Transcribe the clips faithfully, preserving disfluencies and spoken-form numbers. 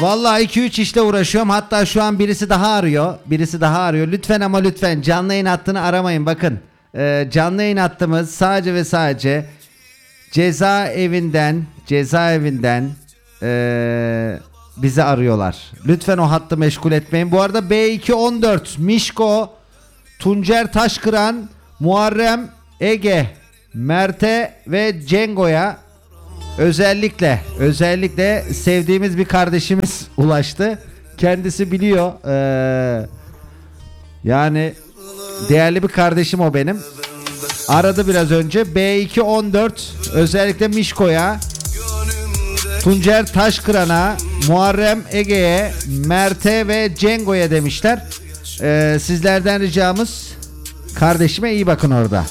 Vallahi iki üç işle uğraşıyorum. Hatta şu an birisi daha arıyor. Birisi daha arıyor. Lütfen ama lütfen canlı yayın hattını aramayın. Bakın e, canlı yayın hattımız sadece ve sadece cezaevinden cezaevinden e, bizi arıyorlar. Lütfen o hattı meşgul etmeyin. Bu arada B iki on dört, Mişko, Tuncer Taşkıran, Muharrem, Ege, Mert'e ve Cengo'ya özellikle özellikle sevdiğimiz bir kardeşimiz ulaştı. Kendisi biliyor. Ee, yani değerli bir kardeşim o benim. Aradı biraz önce. B iki on dört özellikle Mişko'ya, Tuncer Taşkıran'a, Muharrem Ege'ye, Mert'e ve Cengo'ya demişler. Ee, sizlerden ricamız kardeşime iyi bakın orada.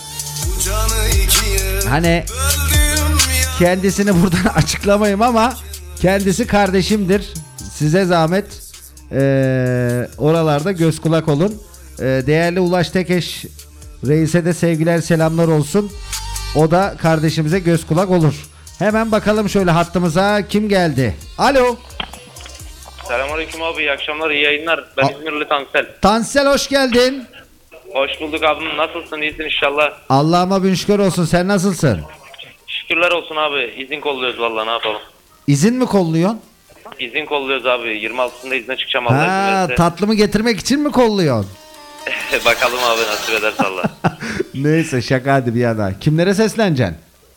Hani kendisini buradan açıklamayayım ama kendisi kardeşimdir. Size zahmet ee, oralarda göz kulak olun. Ee, değerli Ulaş Tekeş reise de sevgiler selamlar olsun. O da kardeşimize göz kulak olur. Hemen bakalım şöyle hattımıza kim geldi? Alo. Selamünaleyküm abi, iyi akşamlar, iyi yayınlar. Ben A- İzmirli Tansel. Tansel hoş geldin. Hoş bulduk abim, nasılsın, iyisin inşallah. Allah'ıma bin şükür olsun, sen nasılsın? Şükürler olsun abi, izin kolluyoruz vallahi, ne yapalım. İzin mi kolluyorsun? İzin kolluyoruz abi, yirmi altısında izne çıkacağım Allah Ha, izin verirse. tatlımı getirmek için mi kolluyorsun? Bakalım abi, nasip ederse Allah. Neyse şaka hadi bir yana. Kimlere sesleneceksin?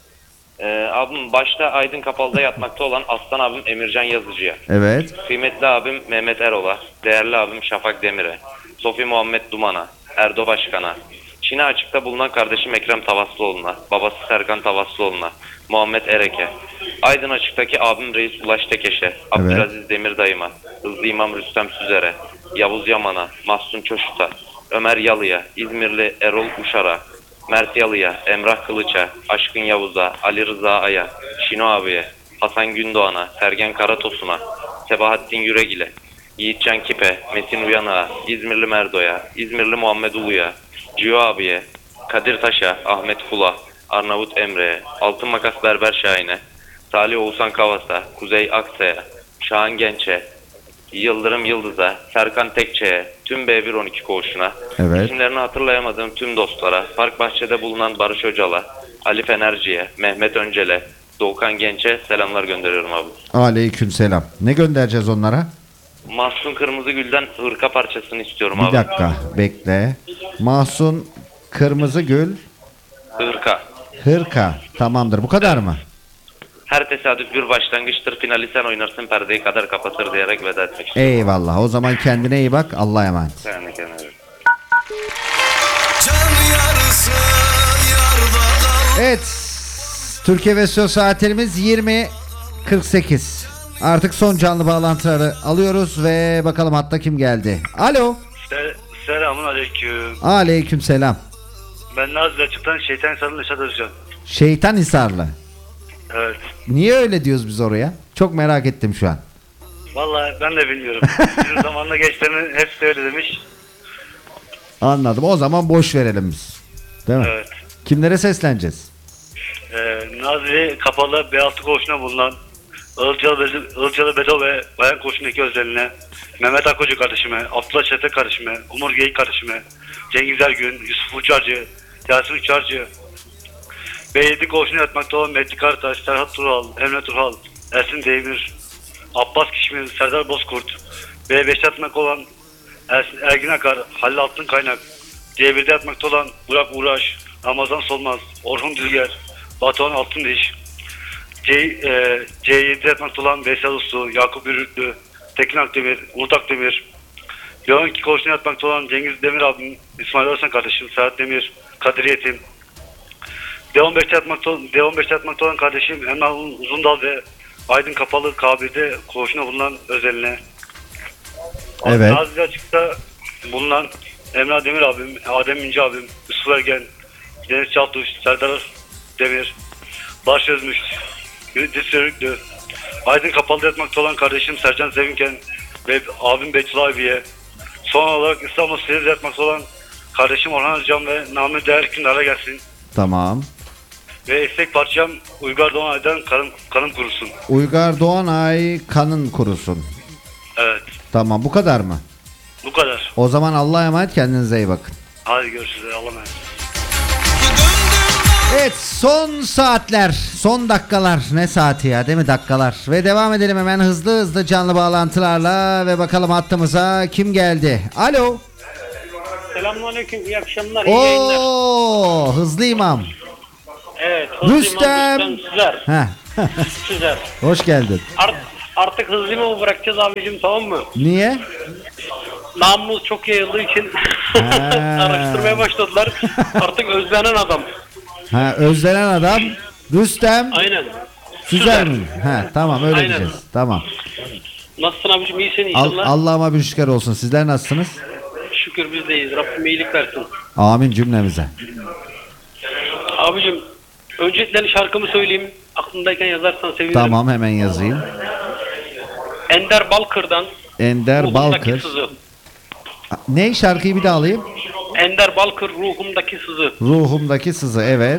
Ee, abim başta Aydın Kapalı'da yatmakta olan Aslan abim Emircan Yazıcı'ya. Evet. Kıymetli abim Mehmet Erol'a, değerli abim Şafak Demir'e, Sofi Muhammed Duman'a, Erdo Başkan'a, Çin'e açıkta bulunan kardeşim Ekrem Tavaslıoğlu'na, babası Serkan Tavaslıoğlu'na, Muhammed Erek'e, Aydın açıktaki abim Reis Ulaş Tekeş'e, Abdülaziz Demir dayıma, Hızlı İmam Rüstem Süzer'e, Yavuz Yaman'a, Mahsun Çoşut'a, Ömer Yalı'ya, İzmirli Erol Uşar'a, Mert Yalı'ya, Emrah Kılıç'a, Aşkın Yavuz'a, Ali Rıza Ay'a, Şino abiye, Hasan Gündoğan'a, Sergen Karatosun'a, Sebahattin Yüregil'e, Yiğitcan Kipe, Metin Uyan'a, İzmirli Merdo'ya, İzmirli Muhammed Ulu'ya, Ciyo abiye, Kadir Taş'a, Ahmet Kula, Arnavut Emre'ye, Altın Makas Berber Şahin'e, Salih Oğuzhan Kavas'a, Kuzey Aksa'ya, Şahan Genç'e, Yıldırım Yıldız'a, Serkan Tekçe'ye, tüm B bir on iki koğuşuna, Evet. isimlerini hatırlayamadığım tüm dostlara, Park Bahçe'de bulunan Barış Hocal'a, Ali Fenerci'ye, Mehmet Öncel'e, Doğukan Genç'e selamlar gönderiyorum abi. Aleykümselam. Ne göndereceğiz onlara? Mahsun Kırmızıgül'den hırka parçasını istiyorum Bir abi. dakika bekle. Mahsun Kırmızıgül Hırka. Hırka. Tamamdır. Bu kadar mı? Her tesadüf bir başlangıçtır, finali sen oynarsın, perdeyi kadar kapatır diyerek veda etmek istiyorum. Eyvallah. O zaman kendine iyi bak. Allah'a emanet. Yani kenara. Evet. Türkiye ve Söz saatlerimiz yirmi kırk sekiz. Artık son canlı bağlantıları alıyoruz ve bakalım hatta kim geldi. Alo. Sel Selamun aleyküm. Aleykümselam. Ben Nazlı Açık'tan Şeytan Sarı'nın Neşat Özcan. Şeytan Hisarlı. Evet. Niye öyle diyoruz biz oraya? Çok merak ettim şu an. Vallahi ben de bilmiyorum. Bizim zamanla gençlerin hepsi öyle demiş. Anladım. O zaman boş verelim biz. Değil mi? Evet. Kimlere sesleneceğiz? Ee, Nazlı Kapalı B altı koğuşuna bulunan Ilıcalı, Ilıcalı Bedo ve Bayan koğuşundaki özeline, Mehmet Akkocu kardeşime, Abdullah Çetin kardeşime, Umur Geyik kardeşime, Cengiz Ergün, Yusuf Uçarcı, Yasin Uçarcı, B yedi koğuşuna yatmakta olan Mehdi Karataş, Serhat Turhal, Emre Turhal, Ersin Demir, Abbas Kişmir, Serdar Bozkurt, B beşte yatmakta olan Ersin, Ergin Akar, Halil Altın Kaynak, C birde yatmakta olan Burak Uğraş, Ramazan Solmaz, Orhun Dülger, Batuhan Altındiş, C, e, C yedide yatmakta olan Veysel Uslu, Yakup Ürüklü, Tekin Akdemir, Umut Akdemir, B on iki koğuşuna yatmakta olan Cengiz Demir abim, İsmail Arsan kardeşim, Serhat Demir, Kadir Yetim, D on beşte yatmakta, D on beşte yatmakta olan kardeşim Emrah Uzundal ve Aydın Kapalı K B'de koğuşuna bulunan özeline. Evet. Nazlı Açık'ta bulunan Emrah Demir abim, Adem İnce abim, Yusuf Ergen, Deniz Çaltuş, Serdar Demir, Baş Özmüş, Yıldız Sörüklü, Aydın Kapalı'da yatmakta olan kardeşim Sercan Sevinken ve abim Betül abiye. Son olarak İstanbul Silivri'de yatmakta olan kardeşim Orhan Özcan ve Nami Değer Kindar'a gelsin. Tamam. Ve istek parçam Uygar Doğanay'dan kanım, kanım kurusun. Uygar Doğanay kanın kurusun. Tamam, bu kadar mı? Bu kadar. O zaman Allah'a emanet, kendinize iyi bakın. Hadi görüşürüz. Allah'a emanet. Evet, son saatler, son dakikalar, ne saati ya değil mi, dakikalar, ve devam edelim hemen hızlı hızlı canlı bağlantılarla ve bakalım hattımıza kim geldi. Alo. Selamünaleyküm, iyi akşamlar, iyi yayınlar. Oo, hızlı imam. Evet, hızlı Rüstem. imam Rüstem sizler. Heh. Sizler. Hoş geldin. Art, artık hızlı imamı bırakacağız abicim, tamam mı? Niye? Namımız çok yayıldığı için araştırmaya başladılar. Artık özlenen adam. Ha, özlenen adam Rüstem Aynen. Süzer mi? Ha, tamam, öyle Aynen. diyeceğiz. Tamam. Nasılsın abicim, iyisin Al, inşallah. Allah'ıma bir şükür olsun. Sizler nasılsınız? Şükür biz deyiz. Rabbim iyilik versin. Amin cümlemize. Abicim öncelikle şarkımı söyleyeyim. Aklındayken yazarsan sevinirim. Tamam, hemen yazayım. Ender Balkır'dan Ender Ruhumdaki Balkır. Sızı. Ne, şarkıyı bir daha alayım. Ender Balkır, Ruhumdaki Sızı. Ruhumdaki sızı, evet.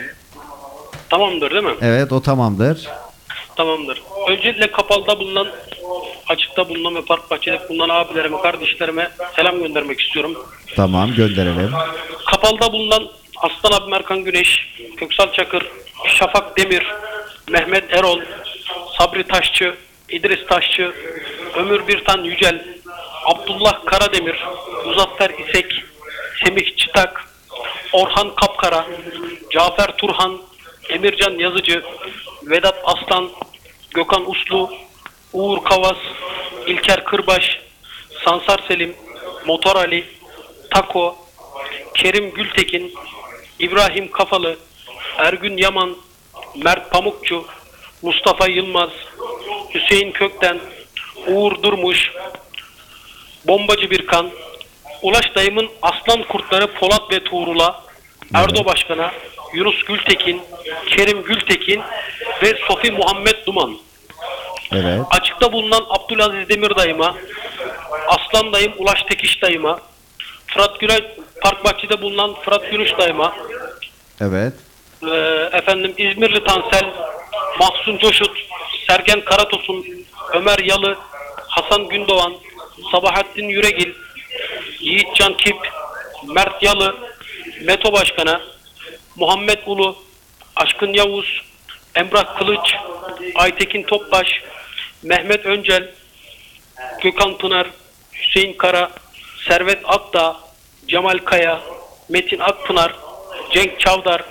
Tamamdır değil mi? Evet, o tamamdır. Tamamdır. Öncelikle kapalıda bulunan, açıkta bulunan ve park bahçede bulunan abilerime, kardeşlerime selam göndermek istiyorum. Tamam, gönderelim. Kapalıda bulunan Aslan abi Merkan Güneş, Köksal Çakır, Şafak Demir, Mehmet Erol, Sabri Taşçı, İdris Taşçı, Ömür Birtan Yücel, Abdullah Karademir, Muzaffer İsek, Semih Çıtak, Orhan Kapkara, Cafer Turhan, Emircan Yazıcı, Vedat Aslan, Gökhan Uslu, Uğur Kavas, İlker Kırbaş, Sansar Selim, Motor Ali, Tako, Kerim Gültekin, İbrahim Kafalı, Ergün Yaman, Mert Pamukçu, Mustafa Yılmaz, Hüseyin Kökten, Uğur Durmuş, Bombacı Birkan, Ulaş Dayım'ın Aslan Kurtları Polat ve Tuğrul'a, Erdo Başkan'a, Yunus Gültekin, Kerim Gültekin ve Sofi Muhammed Duman. Evet. Açıkta bulunan Abdülaziz Demir dayıma, Aslan dayım Ulaş Tekiş dayıma, Fırat Gülay Park Bahçe'de bulunan Fırat Gülüş dayıma, Evet. e, efendim İzmirli Tansel, Mahsun Coşut, Sergen Karatosun, Ömer Yalı, Hasan Gündoğan, Sabahattin Yüregil, Yiğitcan Kip, Mert Yalı, Meto Başkan'a, Muhammed Ulu, Aşkın Yavuz, Emrah Kılıç, Aytekin Topbaş, Mehmet Öncel, Gökhan Pınar, Hüseyin Kara, Servet Akdağ, Cemal Kaya, Metin Akpınar, Cenk Çavdar,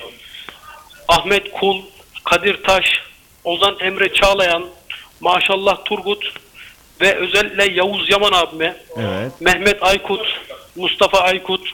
Ahmet Kul, Kadir Taş, Ozan Emre Çağlayan, Maşallah Turgut ve özellikle Yavuz Yaman abime, Evet. Mehmet Aykut, Mustafa Aykut,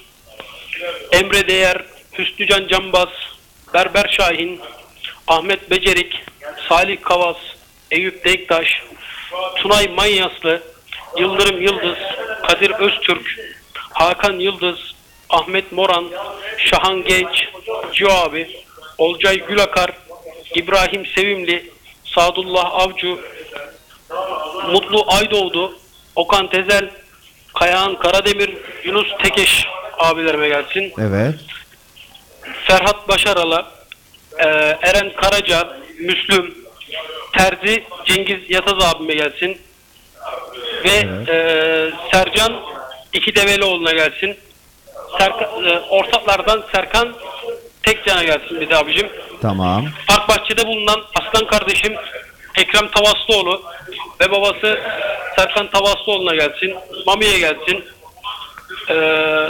Emre Değer, Hüsnücan Cambaz, Berber Şahin, Ahmet Becerik, Salih Kavas, Eyüp Denktaş, Tunay Manyaslı, Yıldırım Yıldız, Kadir Öztürk, Hakan Yıldız, Ahmet Moran, Şahan Genç, Cio abi, Olcay Gülakar, İbrahim Sevimli, Sadullah Avcı, Mutlu Aydoğdu, Okan Tezel, Kayahan Karademir, Yunus Tekeş abilerime gelsin. Evet. Ferhat Başarala, e, Eren Karaca, Müslüm, Terzi, Cengiz Yataz abime gelsin. Ve Evet. e, Sercan İki Develioğlu'na gelsin. Serkan, e, ortaklardan Serkan Tekcan'a gelsin bir de abicim. Tamam. Park Bahçe'de bulunan aslan kardeşim Ekrem Tavaslıoğlu ve babası Serkan Tavaslıoğlu'na gelsin. Mami'ye gelsin. Ee,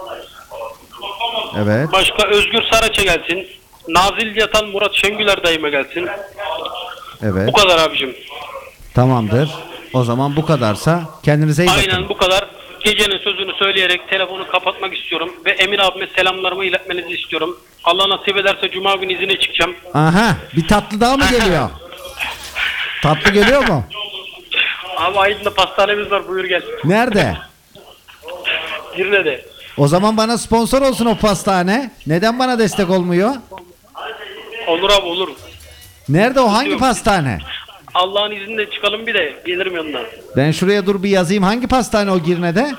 Evet. başka Özgür Saraç'a gelsin. Nazil yatan Murat Şengüler dayıma gelsin. Evet. Bu kadar abicim. Tamamdır. O zaman bu kadarsa kendinize iyi bakın. Aynen bu kadar. Gecenin sözünü söyleyerek telefonu kapatmak istiyorum. Ve Emin abime selamlarımı iletmenizi istiyorum. Allah nasip ederse Cuma günü izine çıkacağım. Aha, bir tatlı daha mı geliyor? Tatlı geliyor mu? Abi Aydın'da pastanemiz var, buyur gel. Nerede? Girne'de. O zaman bana sponsor olsun o pastane. Neden bana destek olmuyor? Olur abi olur. Nerede o, hangi Yok. pastane? Allah'ın izniyle çıkalım bir de gelirim yanına. Ben şuraya dur bir yazayım. Hangi pastane o Girne'de?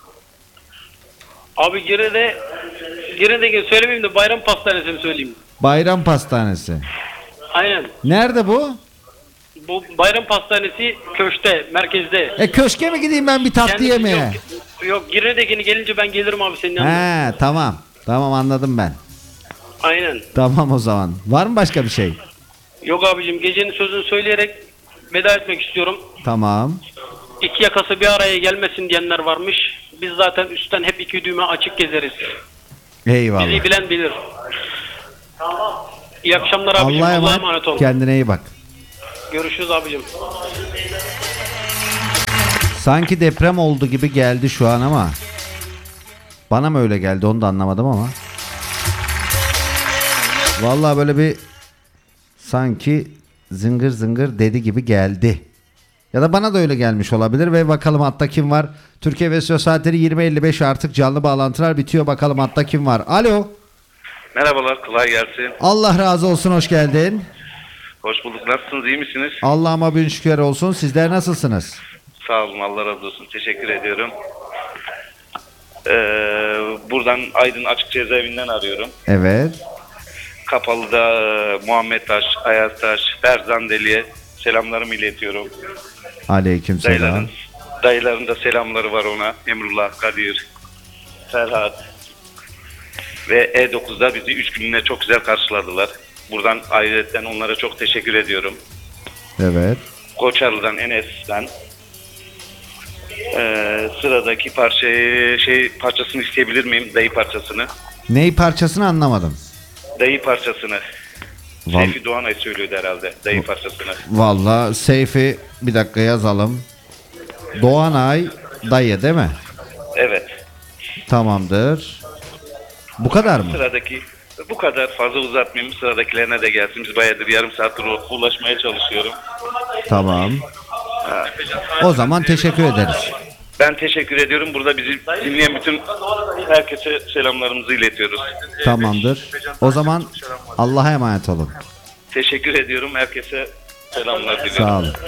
Abi Girne'de Girne'de söylemeyeyim de Bayram Pastanesi'ni söyleyeyim. Bayram Pastanesi. Aynen. Nerede bu? Bu bayram pastanesi köşte, merkezde. E köşke mi gideyim ben bir tatlı Kendisi yemeye? Yok, yok Girne'dekini gelince ben gelirim abi senin yanına. He tamam. Tamam anladım ben. Aynen. Tamam o zaman. Var mı başka bir şey? Yok abicim, gecenin sözünü söyleyerek veda etmek istiyorum. Tamam. İki yakası bir araya gelmesin diyenler varmış. Biz zaten üstten hep iki düğme açık gezeriz. Eyvallah. Bizi bilen bilir. İyi akşamlar abicim. Allah'a Allah'a emanet. emanet olun. Kendine iyi bak. Görüşürüz abicim. Sanki deprem oldu gibi geldi şu an ama bana mı öyle geldi onu da anlamadım ama. Vallahi böyle bir sanki zıngır zıngır dedi gibi geldi. Ya da bana da öyle gelmiş olabilir ve bakalım hatta kim var? Türkiye ve Söz Saatleri yirmi elli beş artık canlı bağlantılar bitiyor. Bakalım hatta kim var? Alo. Merhabalar, kolay gelsin. Allah razı olsun, hoş geldin. Hoş bulduk. Nasılsınız, iyi misiniz? Allah'ıma bin şükür olsun. Sizler nasılsınız? Sağ olun, Allah razı olsun. Teşekkür ediyorum. Ee, buradan Aydın Açık Cezaevinden arıyorum. Evet. Kapalı'da e, Muhammed Taş, Ayaz Taş, Berzan Deli'ye selamlarımı iletiyorum. Aleykümselam. Dayıların, dayıların da selamları var ona. Emrullah, Kadir, Ferhat. Ve E dokuzda bizi üç gününe çok güzel karşıladılar. Buradan ayrıca onlara çok teşekkür ediyorum. Evet. Koçarlı'dan, Enes'ten. Ee, sıradaki parçayı şey parçasını isteyebilir miyim? Dayı parçasını. Ney parçasını anlamadım. Dayı parçasını. Val- Seyfi Doğanay söylüyordu herhalde. Dayı parçasını. Valla Seyfi bir dakika yazalım. Doğanay dayı değil mi? Evet. Tamamdır. Bu kadar mı? Sıradaki bu kadar, fazla uzatmayayım. Sıradakillerine de gelsin. Biz bayağıdır yarım saattir ulaşmaya çalışıyorum. Tamam. O zaman teşekkür ederiz. Ben teşekkür ediyorum. Burada bizi dinleyen bütün herkese selamlarımızı iletiyoruz. Tamamdır. O zaman Allah'a emanet olun. Teşekkür ediyorum. Herkese selamlar diliyorum. Sağ olun.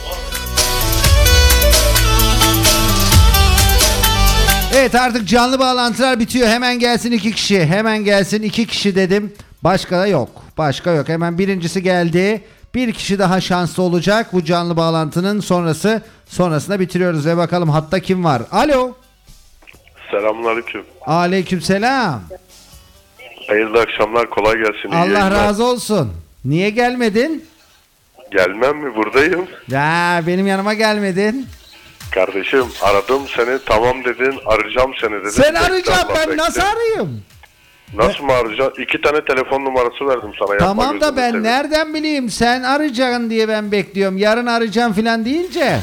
Evet, artık canlı bağlantılar bitiyor. Hemen gelsin iki kişi. Hemen gelsin iki kişi dedim. Başka da yok. Başka yok. Hemen birincisi geldi. Bir kişi daha şanslı olacak. Bu canlı bağlantının sonrası sonrasında bitiriyoruz ve bakalım hatta kim var? Alo. Selamünaleyküm. Aleykümselam. Hayırlı akşamlar, kolay gelsin. iyi Allah yayınlar. razı olsun. Niye gelmedin? Gelmem mi? Buradayım. Ya benim yanıma gelmedin. Kardeşim aradım seni, tamam dedin, arayacağım seni dedin. Sen Bekle arayacağım, Allah, ben bekle. nasıl arayayım? Nasıl mı arayacağım? İki tane telefon numarası verdim sana. yapma Tamam da gözünü ben seveyim. nereden bileyim, sen arayacaksın diye ben bekliyorum. Yarın arayacağım filan deyince.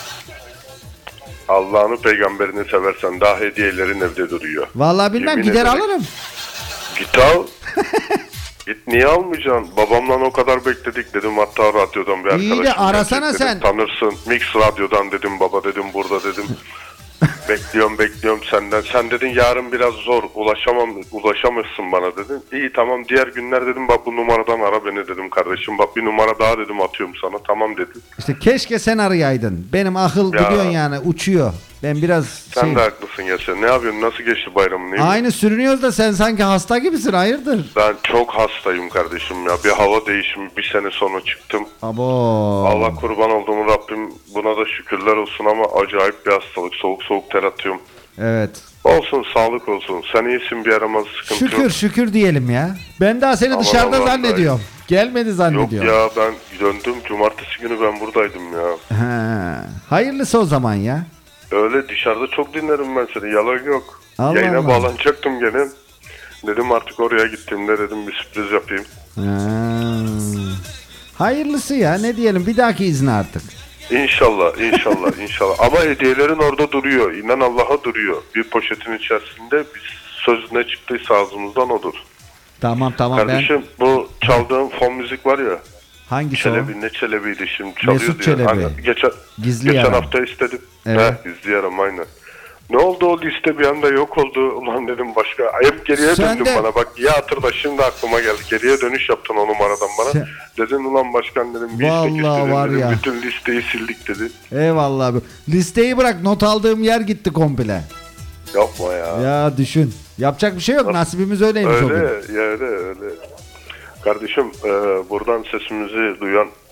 Allah'ını peygamberini seversen daha hediyelerin evde duruyor. Vallahi bilmem, Yemin gider ederim. alırım. Git al. Git, niye almayacaksın? Babamla o kadar bekledik dedim, hatta radyodan bir İyi de arkadaşım arasana gelecek dedim, sen. tanırsın. Mix radyodan dedim, baba dedim, burada dedim. Bekliyorum bekliyorum senden. Sen dedin yarın biraz zor, ulaşamam, ulaşamazsın bana dedin. İyi tamam, diğer günler dedim bak bu numaradan ara beni dedim kardeşim. Bak bir numara daha dedim atıyorum sana, tamam dedin. İşte keşke sen arayaydın. Benim akıl Ya. biliyorsun yani uçuyor. Ben biraz Sen şey... de haklısın ya sen. Ne yapıyorsun? Nasıl geçti bayramın? İyi mi? Aynı sürünüyoruz da sen sanki hasta gibisin, hayırdır? Ben çok hastayım kardeşim ya. Bir hava değişimi, bir sene sonra çıktım. Abo. Allah kurban olduğum Rabbim, buna da şükürler olsun ama acayip bir hastalık. Soğuk soğuk ter atıyorum. Evet. Olsun, sağlık olsun. Sen iyisin, bir yaramaz, sıkıntı Şükür yok. şükür diyelim ya. Ben daha seni Aman dışarıda Allah'ım zannediyorum. Gelmedi Yok zannediyorum. ya, ben döndüm. Cumartesi günü ben buradaydım ya. Ha. Hayırlısı o zaman ya. Öyle dışarıda çok dinlerim ben seni. Yalan yok. Allah Yayına Allah. bağlanacaktım gene. Dedim artık oraya gittiğimde dedim bir sürpriz yapayım. Ha. Hayırlısı ya, ne diyelim, bir dahaki izne artık. İnşallah, inşallah, inşallah. Ama hediyelerin orada duruyor. İnan Allah'a duruyor. Bir poşetin içerisinde biz söz ne çıktıysa ağzımızdan odur. Tamam tamam, Kardeşim bu çaldığım fon müzik var ya. ben hangisi o? Çelebi, ne Çelebi'ydi şimdi çalıyor Mesut diye. Çelebi. Aynen. Geçen, Gizli geçen Yaram. hafta istedim. Evet. Heh, Gizli Yaram aynen. Ne oldu o liste bir anda yok oldu. Ulan dedim başka. Hep geriye Sen döndün de- bana. Bak ya hatırla, şimdi aklıma geldi. Geriye dönüş yaptın o numaradan bana. Sen- Dedin ulan başkan dedim. Bir Vallahi istek istedim var dedim. ya. Bütün listeyi sildik dedi. Eyvallah abi. Listeyi bırak, not aldığım yer gitti komple. Yapma ya. Ya düşün. Yapacak bir şey yok. Nasibimiz öyleymiş o gün. Öyle, ya öyle, öyle. Kardeşim e, buradan sesimizi duyan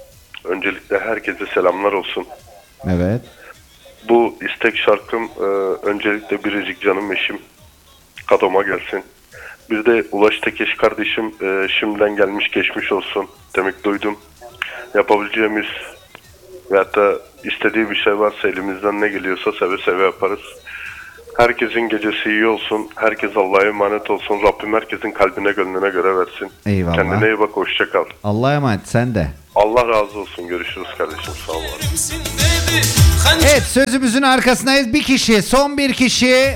Öncelikle herkese selamlar olsun. Evet. Bu istek şarkım e, öncelikle biricik canım eşim Kadom'a gelsin. Bir de Ulaş Tekeş kardeşim e, şimdiden gelmiş geçmiş olsun demek duydum. Yapabileceğimiz veyahut da istediği bir şey varsa elimizden ne geliyorsa seve seve yaparız. Herkesin gecesi iyi olsun. Herkes Allah'a emanet olsun. Rabbim herkesin kalbine gönlüne göre versin. Eyvallah. Kendine iyi bak. Hoşça kal. Allah'a emanet, sen de. Allah razı olsun. Görüşürüz kardeşim. Sağ olun. Evet, sözümüzün arkasındayız. Bir kişi, son bir kişi.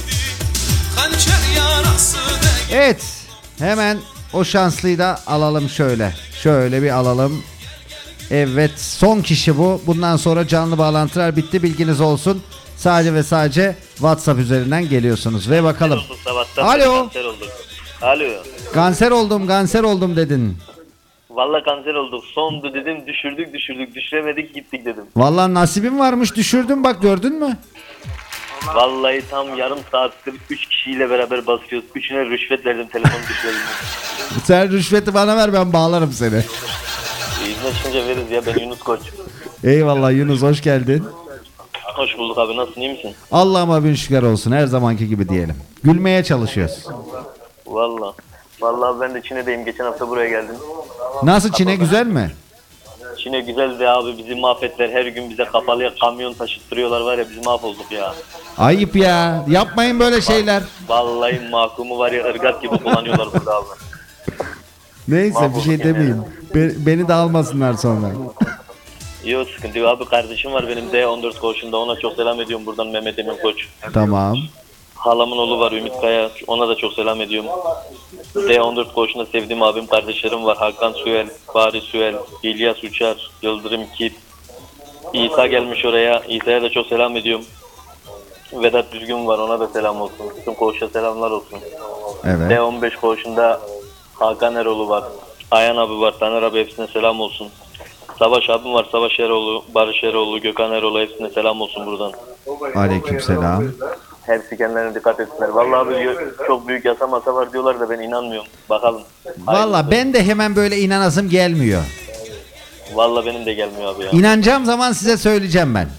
Evet, hemen o şanslıyı da alalım şöyle. Şöyle bir alalım. Evet, son kişi bu. Bundan sonra canlı bağlantılar bitti, bilginiz olsun. Sadece ve sadece WhatsApp üzerinden geliyorsunuz ve bakalım. Alo. Kanser olduk. Alo. Kanser oldum, kanser oldum dedin. Valla kanser olduk. Sondu dedim, düşürdük düşürdük, düşüremedik gittik dedim. Vallahi nasibim varmış, düşürdüm bak, gördün mü? Vallahi tam yarım saattir üç kişiyle beraber basıyoruz. Üçüne rüşvet verdim telefonu düşürebilmek. Sen rüşveti bana ver, ben bağlarım seni. İzne çıkınca veririz ya, ben Yunus Koç. Eyvallah Yunus, hoş geldin. Hoş bulduk abi, nasılsın, iyi misin? Allah'ıma bin şükür olsun, her zamanki gibi diyelim. Gülmeye çalışıyoruz. Valla. Valla ben de Çin'deyim, geçen hafta buraya geldim. Nasıl, Çin'e güzel mi? Çin'e güzeldi abi, bizi mahvettiler. Her gün bize kapalıya kamyon taşıttırıyorlar var ya, biz mahvolduk ya. Ayıp ya, yapmayın böyle şeyler. Vallahi mahkumu var ya, ırgat gibi kullanıyorlar burada abi. Neyse, bir şey demeyeyim. Be- beni de almasınlar sonra. Yok sıkıntı yok abi, kardeşim var benim D on dört koğuşunda, ona çok selam ediyorum buradan, Mehmet Emin Koç. Tamam. Halamın oğlu var Ümit Kaya, ona da çok selam ediyorum. D on dört koğuşunda sevdiğim abim kardeşlerim var, Hakan Süel, Fahri Süel, İlyas Uçar, Yıldırım Kip. İsa gelmiş oraya, İsa'ya da çok selam ediyorum. Vedat Düzgün var, ona da selam olsun. Tüm koğuşa selamlar olsun. Evet. D on beş koğuşunda Hakan Eroğlu var, Ayhan abi var, Taner abi, hepsine selam olsun. Savaş abim var, Savaş Eroğlu, Barış Eroğlu, Gökhan Eroğlu, hepsine selam olsun buradan. Aleykümselam. Hepsi kendilerine dikkat etsinler. Vallahi abi çok büyük yasa masa var diyorlar da ben inanmıyorum. Bakalım. Valla ben de hemen böyle inanasım gelmiyor. Vallahi benim de gelmiyor abi ya. İnanacağım zaman size söyleyeceğim ben.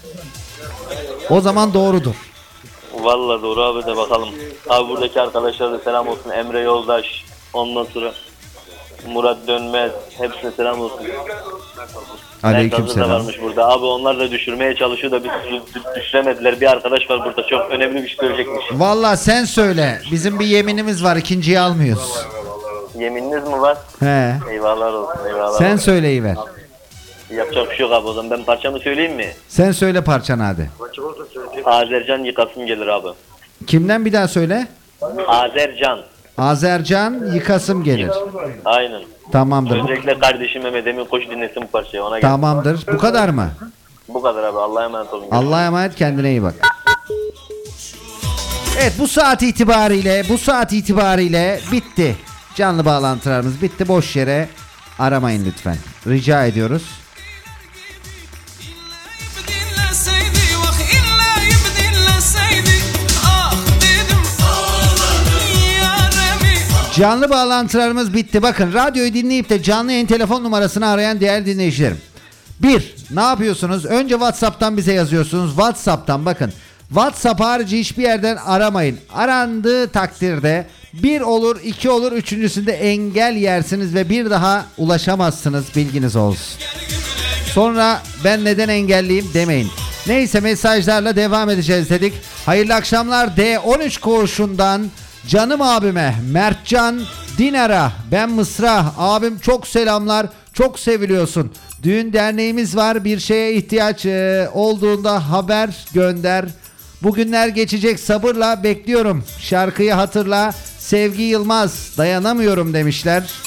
O zaman doğrudur. Vallahi doğru abi, de bakalım. Abi buradaki arkadaşlara da selam olsun. Emre Yoldaş, ondan sonra Murat Dönmez, hepsine selam olsun. Aleykümselam. Da varmış burada. Abi onlar da düşürmeye çalışıyor da biz düşüremediler. Bir arkadaş var burada, çok önemli bir şey söyleyecekmiş. Valla sen söyle. Bizim bir yeminimiz var, ikinciyi almıyoruz. Yemininiz mi var? He. Eyvallah olsun, eyvallah. Sen olsun. söyleyiver. Yapacak bir şey yok abi, o zaman ben parçamı söyleyeyim mi? Sen söyle parçanı hadi. Azercan yıkasım gelir abi. Kimden, bir daha söyle. Azercan. Azercan yıkasım gelir. Aynen. Tamamdır. Bu, Özellikle kardeşim Mehmet Emin Koç dinlesin bu parçayı, ona gel. tamamdır. Bu kadar mı? Bu kadar abi, Allah'a emanet olun. Allah'a emanet, kendine iyi bak. Evet, bu saat itibariyle bu saat itibariyle bitti. Canlı bağlantılarımız bitti. Boş yere aramayın lütfen. Rica ediyoruz. Canlı bağlantılarımız bitti. Bakın, radyoyu dinleyip de canlı yayın telefon numarasını arayan değerli dinleyicilerim. Bir, ne yapıyorsunuz? Önce WhatsApp'tan bize yazıyorsunuz. WhatsApp'tan bakın. WhatsApp harici hiçbir yerden aramayın. Arandığı takdirde bir olur, iki olur, üçüncüsünde engel yersiniz ve bir daha ulaşamazsınız, bilginiz olsun. Sonra ben neden engelliyim demeyin. Neyse, mesajlarla devam edeceğiz dedik. Hayırlı akşamlar. D on üç koğuşundan canım abime Mertcan Dinar'a, ben Mısra abim, çok selamlar, çok seviliyorsun. Düğün derneğimiz var, bir şeye ihtiyaç e, olduğunda haber gönder. Bugünler geçecek, sabırla bekliyorum. Şarkıyı hatırla. Sevgi Yılmaz, dayanamıyorum demişler.